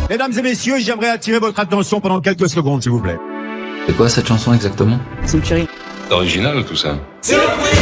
Mesdames et messieurs, j'aimerais attirer votre attention pendant quelques secondes, s'il vous plaît. C'est quoi cette chanson exactement? C'est une tuerie. C'est original tout ça. Surprise.